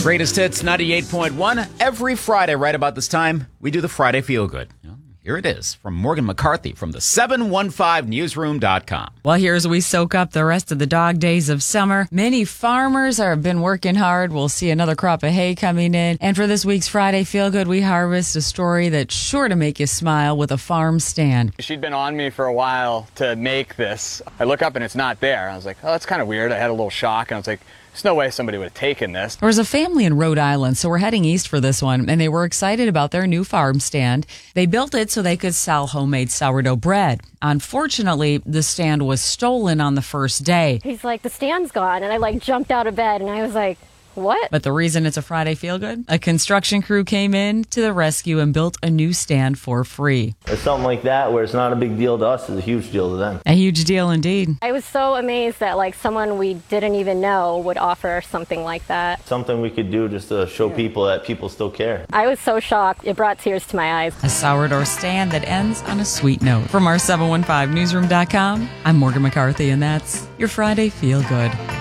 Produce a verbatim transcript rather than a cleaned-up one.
Greatest Hits ninety-eight point one. Every Friday, right about this time, we do the Friday Feel Good. Here it is from Morgan McCarthy from the seven one five newsroom dot com. Well, here as we soak up the rest of the dog days of summer, many farmers have been working hard. We'll see another crop of hay coming in. And for this week's Friday Feel Good, we harvest a story that's sure to make you smile with a farm stand. She'd been on me for a while to make this. I look up and it's not there. I was like, oh, that's kind of weird. I had a little shock and I was like, there's no way somebody would have taken this. There was a family in Rhode Island, so we're heading east for this one, and they were excited about their new farm stand. They built it so they could sell homemade sourdough bread. Unfortunately, the stand was stolen on the first day. He's like, the stand's gone, and I like jumped out of bed, and I was like, what? But the reason it's a Friday Feel Good? A construction crew came in to the rescue and built a new stand for free. It's something like that where it's not a big deal to us, it's a huge deal to them. A huge deal indeed. I was so amazed that like someone we didn't even know would offer something like that. Something we could do just to show people that people still care. I was so shocked. It brought tears to my eyes. A sourdough stand that ends on a sweet note. From our seven one five newsroom dot com, I'm Morgan McCarthy, and that's your Friday Feel Good.